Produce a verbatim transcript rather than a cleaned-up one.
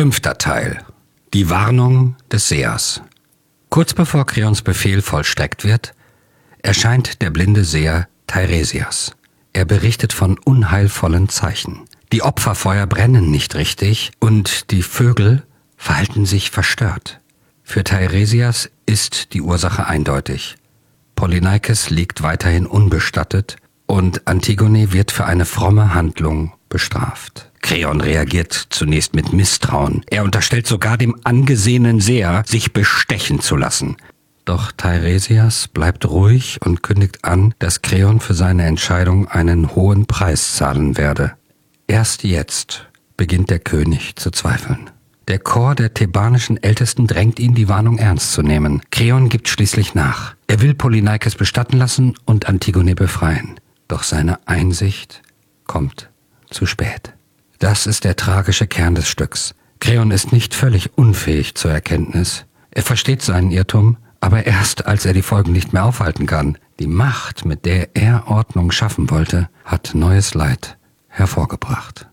Fünfter Teil. Die Warnung des Sehers. Kurz bevor Kreons Befehl vollstreckt wird, erscheint der blinde Seher Teiresias. Er berichtet von unheilvollen Zeichen. Die Opferfeuer brennen nicht richtig und die Vögel verhalten sich verstört. Für Teiresias ist die Ursache eindeutig. Polyneikes liegt weiterhin unbestattet und Antigone wird für eine fromme Handlung bestraft. Kreon reagiert zunächst mit Misstrauen. Er unterstellt sogar dem angesehenen Seher, sich bestechen zu lassen. Doch Teiresias bleibt ruhig und kündigt an, dass Kreon für seine Entscheidung einen hohen Preis zahlen werde. Erst jetzt beginnt der König zu zweifeln. Der Chor der thebanischen Ältesten drängt ihn, die Warnung ernst zu nehmen. Kreon gibt schließlich nach. Er will Polyneikes bestatten lassen und Antigone befreien. Doch seine Einsicht kommt zu spät. Das ist der tragische Kern des Stücks. Kreon ist nicht völlig unfähig zur Erkenntnis. Er versteht seinen Irrtum, aber erst als er die Folgen nicht mehr aufhalten kann. Die Macht, mit der er Ordnung schaffen wollte, hat neues Leid hervorgebracht.